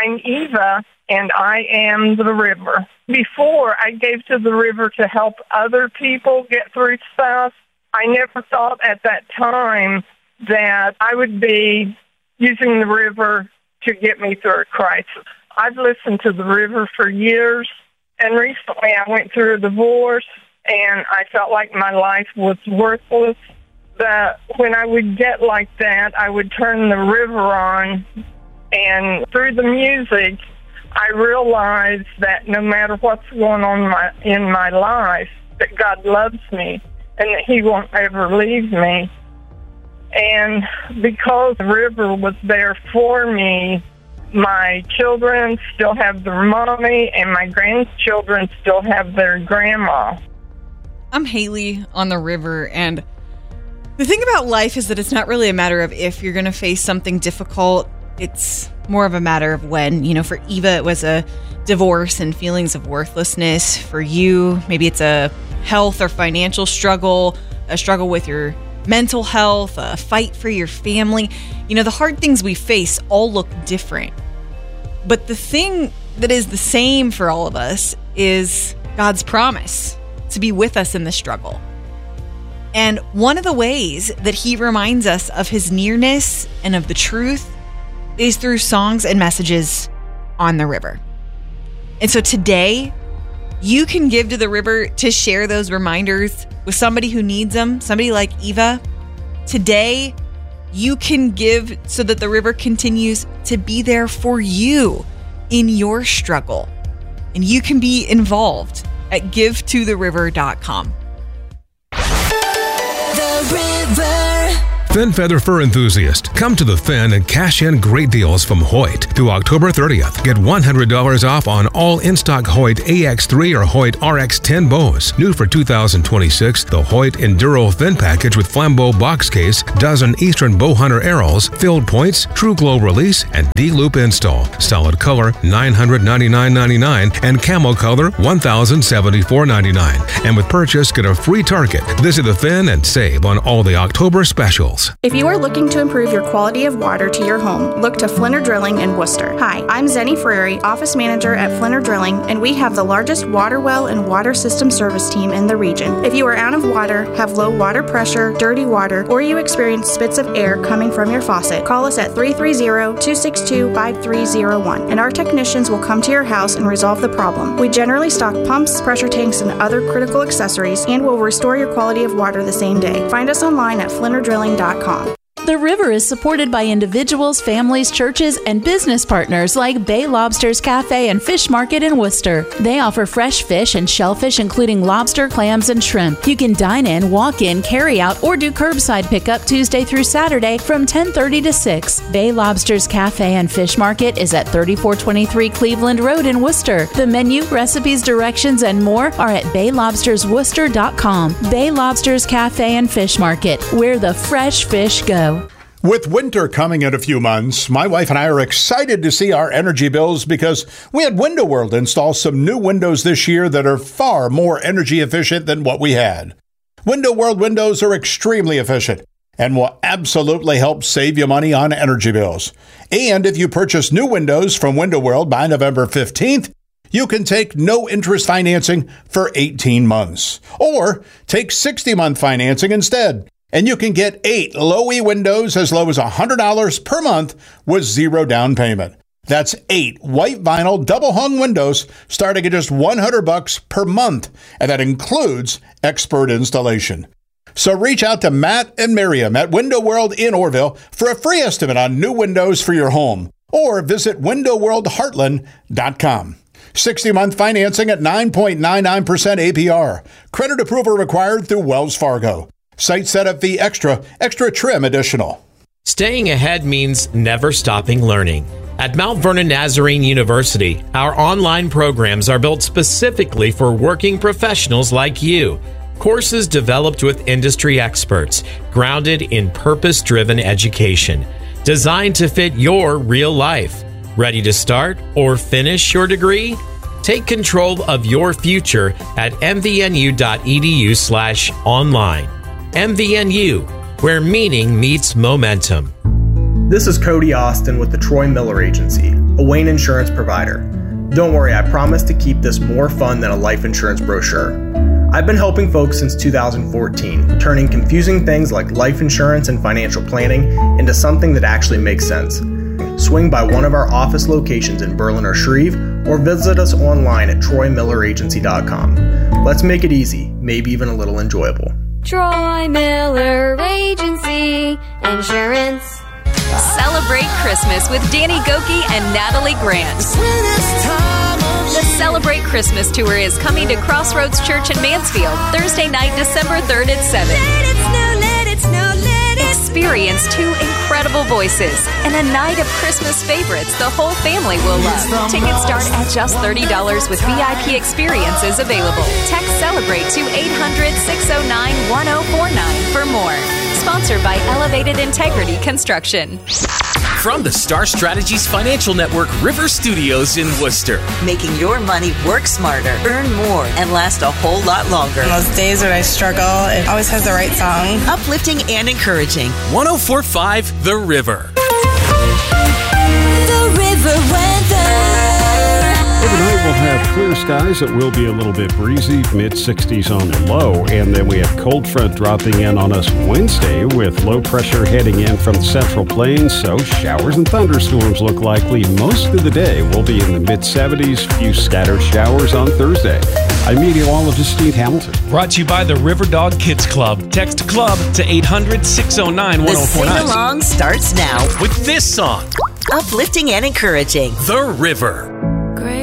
I'm Eva, and I am the river. Before, I gave to the river to help other people get through stuff. I never thought at that time that I would be using the river to get me through a crisis. I've listened to the river for years, and recently I went through a divorce, and I felt like my life was worthless. That when I would get like that, I would turn the river on, and through the music, I realized that no matter what's going on in my life, that God loves me and that He won't ever leave me. And because the river was there for me, my children still have their mommy, and my grandchildren still have their grandma. I'm Haley on the river, and the thing about life is that it's not really a matter of if you're going to face something difficult. It's more of a matter of when. You know, for Eva, it was a divorce and feelings of worthlessness. For you, maybe it's a health or financial struggle, a struggle with your mental health, a fight for your family. You know, the hard things we face all look different. But the thing that is the same for all of us is God's promise to be with us in the struggle. And one of the ways that He reminds us of His nearness and of the truth is through songs and messages on the river. And so today, you can give to the river to share those reminders with somebody who needs them, somebody like Eva. Today, you can give so that the river continues to be there for you in your struggle. And you can be involved at givetothe.river.com. Finn Feather Fur enthusiast, come to the Finn and cash in great deals from Hoyt. Through October 30th, get $100 off on all in-stock Hoyt AX3 or Hoyt RX10 bows. New for 2026, the Hoyt Enduro Finn package with Flambeau box case, dozen Eastern Bowhunter arrows, filled points, True Glow release, and D-loop install. Solid color, $999.99, and camel color, $1,074.99. And with purchase, get a free target. Visit the Finn and save on all the October specials. If you are looking to improve your quality of water to your home, look to Flinner Drilling in Worcester. Hi, I'm Zenny Ferrari, Office Manager at Flinner Drilling, and we have the largest water well and water system service team in the region. If you are out of water, have low water pressure, dirty water, or you experience spits of air coming from your faucet, call us at 330-262-5301, and our technicians will come to your house and resolve the problem. We generally stock pumps, pressure tanks, and other critical accessories, and will restore your quality of water the same day. Find us online at flinnerdrilling.com. The River is supported by individuals, families, churches, and business partners like Bay Lobsters Cafe and Fish Market in Worcester. They offer fresh fish and shellfish, including lobster, clams, and shrimp. You can dine in, walk in, carry out, or do curbside pickup Tuesday through Saturday from 10:30 to 6. Bay Lobsters Cafe and Fish Market is at 3423 Cleveland Road in Worcester. The menu, recipes, directions, and more are at baylobstersworcester.com. Bay Lobsters Cafe and Fish Market, where the fresh fish go. With winter coming in a few months, my wife and I are excited to see our energy bills because we had Window World install some new windows this year that are far more energy efficient than what we had. Window World windows are extremely efficient and will absolutely help save you money on energy bills. And if you purchase new windows from Window World by November 15th, you can take no interest financing for 18 months or take 60-month financing instead. And you can get 8 Low-E windows as low as $100 per month with zero down payment. That's 8 white vinyl double-hung windows starting at just $100 per month, and that includes expert installation. So reach out to Matt and Miriam at Window World in Orville for a free estimate on new windows for your home, or visit windowworldheartland.com. 60-month financing at 9.99% APR. Credit approval required through Wells Fargo. Site setup fee extra trim additional. Staying ahead means never stopping learning. At Mount Vernon Nazarene University, our online programs are built specifically for working professionals like you. Courses developed with industry experts, grounded in purpose-driven education, designed to fit your real life. Ready to start or finish your degree? Take control of your future at mvnu.edu/online. MVNU, where meaning meets momentum. This is Cody Austin with the Troy Miller Agency, a Wayne insurance provider. Don't worry, I promise to keep this more fun than a life insurance brochure. I've been helping folks since 2014, turning confusing things like life insurance and financial planning into something that actually makes sense. Swing by one of our office locations in Berlin or Shreve, or visit us online at troymilleragency.com. Let's make it easy, maybe even a little enjoyable. Troy Miller Agency Insurance. Celebrate Christmas with Danny Goki and Natalie Grant. The Celebrate Christmas Tour is coming to Crossroads Church in Mansfield, Thursday night, December 3rd at 7. Let it snow, let it snow, let it Experience two incredible voices and a night of Christmas favorites the whole family will love. Tickets start at just $30 with VIP experiences available. Text Celebrate to 800-609-1049 for more. Sponsored by Elevated Integrity Construction. From the Star Strategies Financial Network River Studios in Worcester. Making your money work smarter, earn more, and last a whole lot longer. On those days when I struggle, it always has the right song. Uplifting and encouraging. 104.5 The River. The River Weather. Overnight we'll have clear skies. It will be a little bit breezy, mid-60s on the low. And then we have cold front dropping in on us Wednesday with low pressure heading in from the Central Plains. So showers and thunderstorms look likely most of the day. We'll be in the mid-70s, few scattered showers on Thursday. I'm meteorologist Steve Hamilton. Brought to you by the River Dog Kids Club. Text CLUB to 800-609-1049. The sing-along starts now with this song. Uplifting and encouraging. The River.